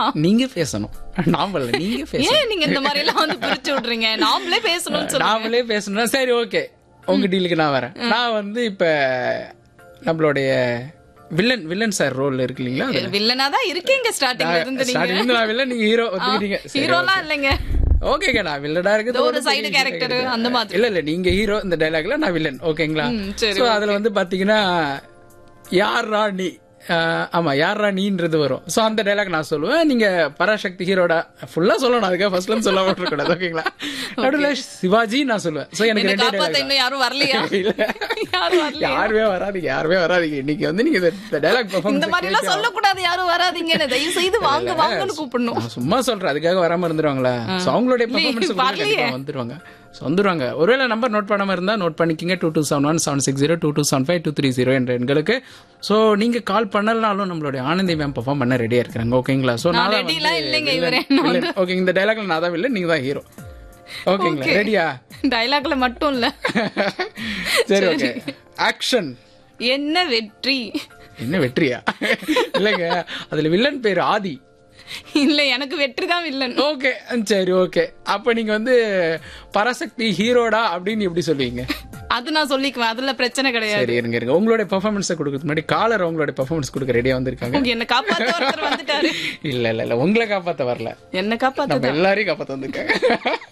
நீங்க பேசணும், நாம நீங்க பேசணும். ஏன் நீங்க இந்த மாதிரி எல்லாம் வந்து பிரிச்சு விடுறீங்க? நாமளே பேசணும்னு சொல்லுங்க. நாமளே பேசணும். சரி, ஓகே, உங்க டீலுக்கு நான் வரேன். நான் வந்து இப்ப நம்மளுடைய வில்லன் சார் ரோல் இருக்கு இல்லீங்களா? வில்லனா தான் இருக்கீங்க ஸ்டார்டிங்ல இருந்து. நீங்க நான் வில்லன், நீங்க ஹீரோ ஒத்துக்கிறீங்க. ஹீரோலாம் இல்லைங்க. ஓகேங்க, நான் வில்லனா இருக்குது ஒரு சைடு கேரக்டர் அந்த மாதிரி. இல்ல நீங்க ஹீரோ, இந்த டைலாக்ல நான் வில்லன். ஓகேங்களா? சோ அதுல வந்து பாத்தீங்கன்னா யாரா நீ, ஆமா யாரா நீன்றது வரும். சோ அந்த டைலாக் நான் சொல்லுவேன், நீங்க பராசக்தி ஹீரோட ஃபுல்லா சொல்லணும். அதுக்காக ஃபர்ஸ்ட்ல இருந்து சொல்ல விட்டுறக்கூடாது. ஓகேங்களா? நடுவுல சிவாஜி நான் சொல்லுவேன். சோ எனக்கு ரெண்டே டைலாக். இன்னும் யாரும் வரலையா? யாருமே வராதீங்க. இன்னைக்கு வந்து நீங்க இந்த டைலாக் பெர்ஃபார்மன்ஸ் இந்த மாதிரி எல்லாம் சொல்ல கூடாது. யாரும் வராதீங்கன்னு தயவு செய்து வாங்கன்னு கூப்பிடணும். நான் சும்மா சொல்றேன், அதுக்காக வராம இருந்துருவாங்களா? சோ அவங்களுடைய பெர்ஃபார்மன்ஸ் வந்துருவாங்க. ஒருவேளை நம்பர் நோட் பண்ணாம இருந்தா நோட் பண்ணிக்கிங்க. 2271-760 2275-230 என்ற எண்களுக்கு. சோ நீங்க கால் பண்ணலனாலும் நம்மளுடைய ஆனந்தி மேம் பெர்ஃபார்ம் பண்ண ரெடியா இருக்காங்க. ஓகேங்களா? சோ நான் ஓகே, இந்த டைலாக்ல நான் தான் வில்லன், நீங்க தான் ஹீரோ. ஓகேங்களா? ரெடியா? டைலாக்ல மட்டும் இல்ல. சரி, ஓகே, ஆக்ஷன். என்ன வெற்றியா? இல்லங்க, அதுல வில்லன் பேரு ஆதி. இல்ல, எனக்கு வெற்றி தான் வில்லன். ஓகே, சரி, ஓகே. அப்ப நீங்க வந்து பராசக்தி ஹீரோடா அப்படின்னு எப்படி சொல்லுவீங்க? அது நான் சொல்லிக்குவேன், அதுல பிரச்சனை கிடையாது. சரி, இருங்க. உங்களுடைய பெர்ஃபார்மன்ஸ் கொடுக்கறதுக்கு முன்னாடி காலர் உங்களுடைய பெர்ஃபார்மன்ஸ் கொடுக்க ரெடியா வந்திருக்காங்க. என்ன காப்பாத்த ஒருத்தர் வந்துட்டாரு. இல்ல உங்களை காப்பாத்த வரல, என்ன காப்பாத்த நம்ம எல்லாரையும் காப்பாத்த வந்திருக்காங்க.